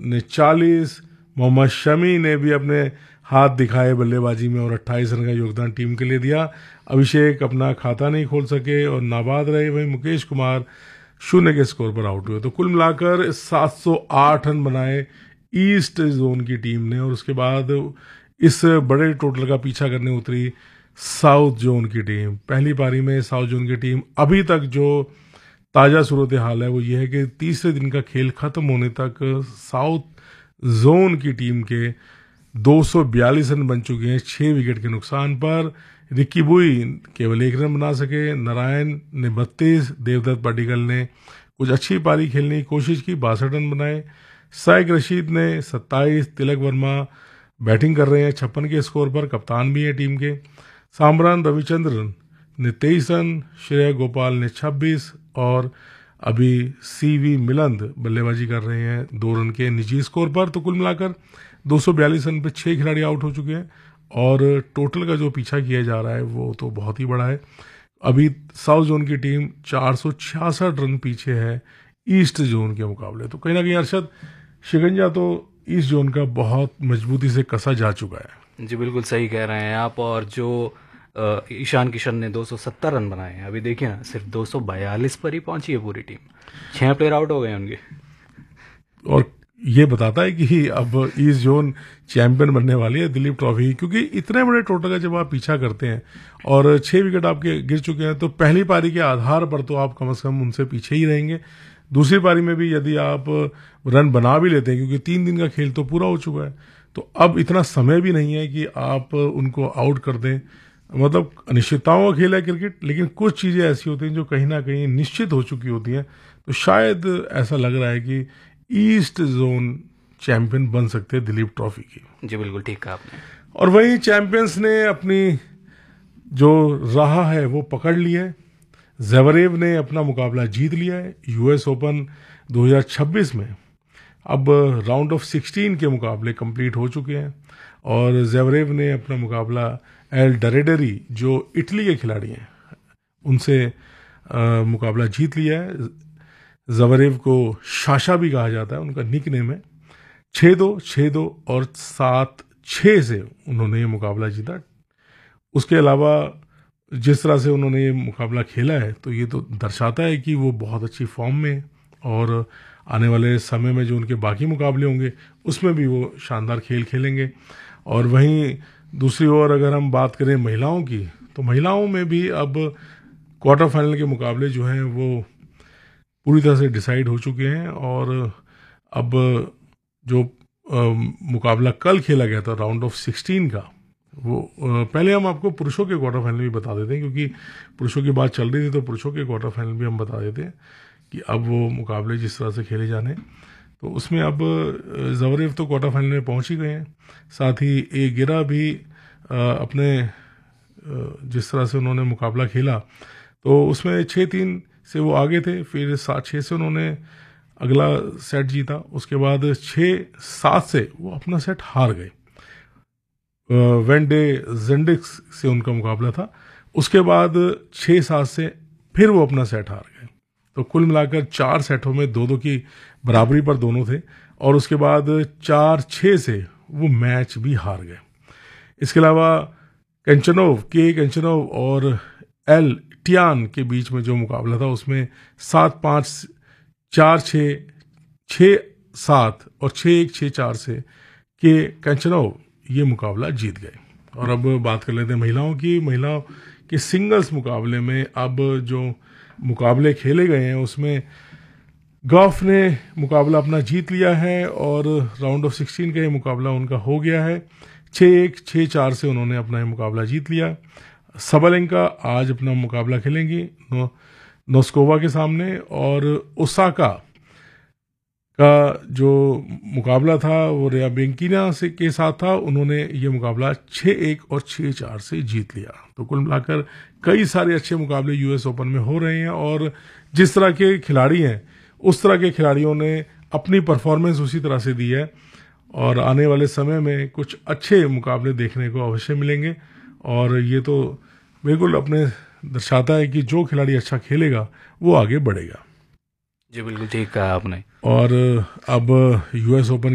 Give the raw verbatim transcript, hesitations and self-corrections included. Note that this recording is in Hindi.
ने चालीस, मोहम्मद शमी ने भी अपने हाथ दिखाए बल्लेबाजी में और अट्ठाईस रन का योगदान टीम के लिए दिया। अभिषेक अपना खाता नहीं खोल सके और नाबाद रहे। वहीं मुकेश कुमार शून्य के स्कोर पर आउट हुए। तो कुल मिलाकर सात सौ आठ रन बनाए ईस्ट जोन की टीम ने और उसके बाद इस बड़े टोटल का पीछा करने उतरी साउथ जोन की टीम। पहली पारी में साउथ जोन की टीम अभी तक जो ताज़ा सूरत हाल है वो ये है कि तीसरे दिन का खेल खत्म होने तक साउथ जोन की टीम के दो सौ बयालीस रन बन चुके हैं छः विकेट के नुकसान पर। रिक्की बुई केवल एक रन बना सके। नारायण ने बत्तीस, देवदत्त पडिक्कल ने कुछ अच्छी पारी खेलने की कोशिश की, बासठ रन बनाए। साइक रशीद ने सत्ताईस, तिलक वर्मा बैटिंग कर रहे हैं छप्पन के स्कोर पर, कप्तान भी है टीम के। सामरान रविचंद्रन ने तेईस रन, श्रेया गोपाल ने छब्बीस और अभी सी वी मिलंद बल्लेबाजी कर रहे हैं दो रन के निजी स्कोर पर। तो कुल मिलाकर दो सौ बयालीस रन पे छः खिलाड़ी आउट हो चुके हैं और टोटल का जो पीछा किया जा रहा है वो तो बहुत ही बड़ा है। अभी साउथ जोन की टीम चार सौ छियासठ रन पीछे है ईस्ट जोन के मुकाबले। तो कहीं ना कहीं अरशद, शिकंजा तो ईस्ट जोन का बहुत मजबूती से कसा जा चुका है। जी बिल्कुल सही कह रहे हैं आप। और जो ईशान किशन ने दो सौ सत्तर रन बनाए हैं, अभी देखिए ना सिर्फ दो सौ बयालीस पर ही पहुंची है पूरी टीम। छह प्लेयर आउट हो गए हैं उनके। और ये बताता है कि अब ईस्ट जोन चैंपियन बनने वाली है दिलीप ट्रॉफी, क्योंकि इतने बड़े टोटल का जब आप पीछा करते हैं और छः विकेट आपके गिर चुके हैं तो पहली पारी के आधार पर तो आप कम से कम उनसे पीछे ही रहेंगे। दूसरी पारी में भी यदि आप रन बना भी लेते हैं, क्योंकि तीन दिन का खेल तो पूरा हो चुका है, तो अब इतना समय भी नहीं है कि आप उनको आउट कर दें। मतलब अनिश्चितताओं का खेल है क्रिकेट, लेकिन कुछ चीज़ें ऐसी होती हैं जो कहीं ना कहीं निश्चित हो चुकी होती हैं। तो शायद ऐसा लग रहा है कि ईस्ट जोन चैंपियन बन सकते हैं दिलीप ट्रॉफी की। जी बिल्कुल ठीक कहा आपने। और वहीं चैंपियंस ने अपनी जो राह है वो पकड़ ली है। ज़ेवरेव ने अपना मुकाबला जीत लिया है यूएस ओपन दो हज़ार छब्बीस में। अब राउंड ऑफ सिक्सटीन के मुकाबले कंप्लीट हो चुके हैं और ज़ेवरेव ने अपना मुकाबला एल डरेडरी जो इटली के खिलाड़ी हैं उनसे आ, मुकाबला जीत लिया है। ज़वेरेव को शाशा भी कहा जाता है, उनका निक नेम है। छः दो छः दो और सात छः से उन्होंने ये मुकाबला जीता। उसके अलावा जिस तरह से उन्होंने ये मुकाबला खेला है तो ये तो दर्शाता है कि वो बहुत अच्छी फॉर्म में, और आने वाले समय में जो उनके बाकी मुकाबले होंगे उसमें भी वो शानदार खेल खेलेंगे। और वहीं दूसरी ओर अगर हम बात करें महिलाओं की, तो महिलाओं में भी अब क्वार्टर फाइनल के मुकाबले जो हैं वो पूरी तरह से डिसाइड हो चुके हैं। और अब जो आ, मुकाबला कल खेला गया था राउंड ऑफ सिक्सटीन का, वो आ, पहले हम आपको पुरुषों के क्वार्टर फाइनल भी बता देते हैं, क्योंकि पुरुषों की बात चल रही थी तो पुरुषों के क्वार्टर फाइनल भी हम बता देते हैं कि अब वो मुकाबले जिस तरह से खेले जाने। तो उसमें अब ज़वेरेव तो क्वार्टर फाइनल में पहुंच ही गए हैं, साथ ही ए गिरा भी आ, अपने आ, जिस तरह से उन्होंने मुकाबला खेला तो उसमें छः तीन से वो आगे थे, फिर सात छः से उन्होंने अगला सेट जीता। उसके बाद छः सात से वो अपना सेट हार गए। वेंडे जेंडिक्स से उनका मुकाबला था। उसके बाद छः सात से फिर वो अपना सेट हार गए। तो कुल मिलाकर चार सेटों में दो दो की बराबरी पर दोनों थे, और उसके बाद चार छः से वो मैच भी हार गए। इसके अलावा कैंचनोव के कैंचनोव और एल टियान के बीच में जो मुकाबला था उसमें सात पाँच, चार छः, छः सात और छः एक, छः चार से के कैंचनोव ये मुकाबला जीत गए। और अब बात कर लेते हैं महिलाओं की। महिलाओं के सिंगल्स मुकाबले में अब जो मुकाबले खेले गए हैं उसमें गॉफ ने मुकाबला अपना जीत लिया है और राउंड ऑफ सिक्सटीन का ये मुकाबला उनका हो गया है। छः एक, छः चार से उन्होंने अपना ये मुकाबला जीत लिया। सबलेंका आज अपना मुकाबला खेलेंगी नो, नोस्कोवा के सामने, और ओसाका का जो मुकाबला था वो रियाबेंकिना से के साथ था। उन्होंने ये मुकाबला छः एक और छः चार से जीत लिया। तो कुल मिलाकर कई सारे अच्छे मुकाबले यूएस ओपन में हो रहे हैं, और जिस तरह के खिलाड़ी हैं उस तरह के खिलाड़ियों ने अपनी परफॉर्मेंस उसी तरह से दी है, और आने वाले समय में कुछ अच्छे मुकाबले देखने को अवश्य मिलेंगे। और ये तो बिल्कुल अपने दर्शाता है कि जो खिलाड़ी अच्छा खेलेगा वो आगे बढ़ेगा। जी बिल्कुल ठीक कहा आपने। और अब यूएस ओपन